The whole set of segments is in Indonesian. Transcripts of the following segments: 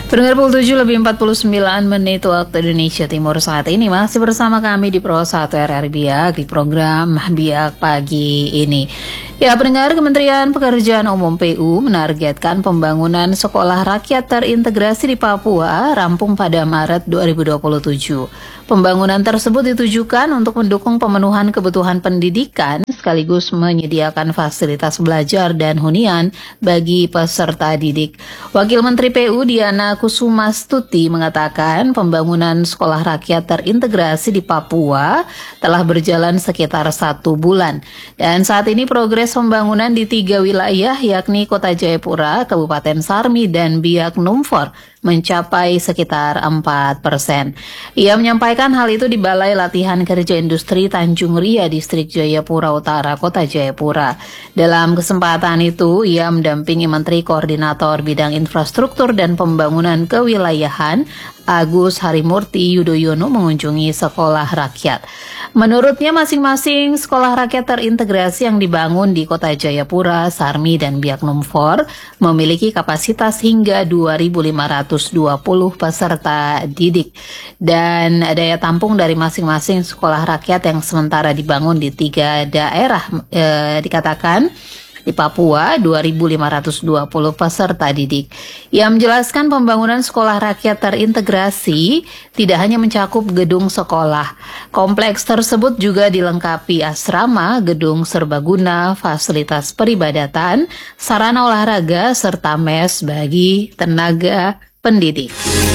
Pendengar pukul 7:49 waktu Indonesia Timur saat ini masih bersama kami di Pro 1 RRI Biak di program Biak Pagi ini. Ya, pendengar, Kementerian Pekerjaan Umum PU menargetkan pembangunan sekolah rakyat terintegrasi di Papua rampung pada Maret 2027. Pembangunan tersebut ditujukan untuk mendukung pemenuhan kebutuhan pendidikan sekaligus menyediakan fasilitas belajar dan hunian bagi peserta didik. Wakil Menteri PU Diana Kusumastuti mengatakan pembangunan sekolah rakyat terintegrasi di Papua telah berjalan sekitar 1 bulan. Dan saat ini progres pembangunan di 3 wilayah yakni Kota Jayapura, Kabupaten Sarmi, dan Biak Numfor mencapai sekitar 4%. Ia menyampaikan hal itu di Balai Latihan Kerja Industri Tanjung Ria, Distrik Jayapura Utara, Kota Jayapura. Dalam kesempatan itu, ia mendampingi Menteri Koordinator Bidang Infrastruktur dan Pembangunan Kewilayahan Agus Harimurti Yudhoyono mengunjungi sekolah rakyat. Menurutnya masing-masing sekolah rakyat terintegrasi yang dibangun di Kota Jayapura, Sarmi, dan Biak Numfor memiliki kapasitas hingga 2.520 peserta didik. Dan daya tampung dari masing-masing sekolah rakyat yang sementara dibangun di 3 daerah dikatakan di Papua 2.520 peserta didik. Ia menjelaskan pembangunan sekolah rakyat terintegrasi tidak hanya mencakup gedung sekolah. Kompleks tersebut juga dilengkapi asrama, gedung serbaguna, fasilitas peribadatan, sarana olahraga, serta mes bagi tenaga pendidik.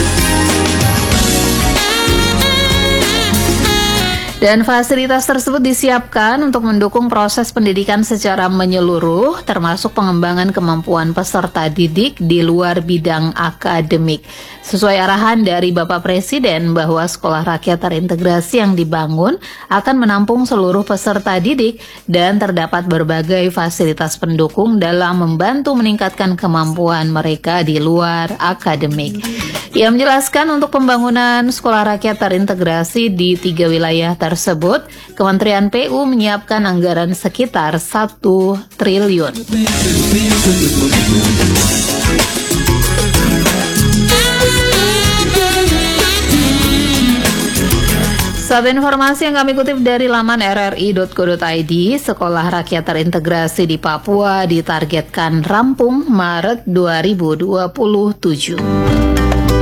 Dan fasilitas tersebut disiapkan untuk mendukung proses pendidikan secara menyeluruh, termasuk pengembangan kemampuan peserta didik di luar bidang akademik. Sesuai arahan dari Bapak Presiden bahwa sekolah rakyat terintegrasi yang dibangun akan menampung seluruh peserta didik dan terdapat berbagai fasilitas pendukung dalam membantu meningkatkan kemampuan mereka di luar akademik. Ia menjelaskan untuk pembangunan sekolah rakyat terintegrasi di 3 wilayah tersebut, Kementerian PU menyiapkan anggaran sekitar 1 triliun. Satu informasi yang kami kutip dari laman rri.co.id, sekolah rakyat terintegrasi di Papua ditargetkan rampung Maret 2027.